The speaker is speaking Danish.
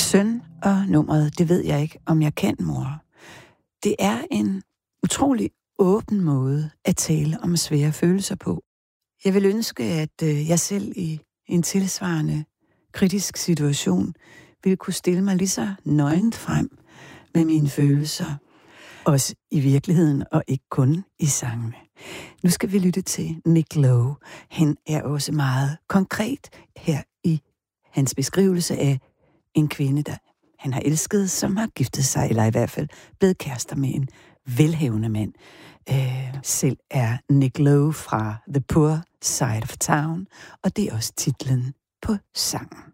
søn og nummeret, det ved jeg ikke, om jeg kan, mor. Det er en utrolig åben måde at tale om svære følelser på. Jeg vil ønske, at jeg selv i en tilsvarende kritisk situation ville kunne stille mig lige så nøgent frem med mine følelser. Også i virkeligheden, og ikke kun i sangene. Nu skal vi lytte til Nick Lowe. Han er også meget konkret her i hans beskrivelse af en kvinde, der han har elsket, som har giftet sig, eller i hvert fald blevet kærester med en velhavende mand. Selv er Nick Lowe fra The Poor Side of Town, og det er også titlen på sangen.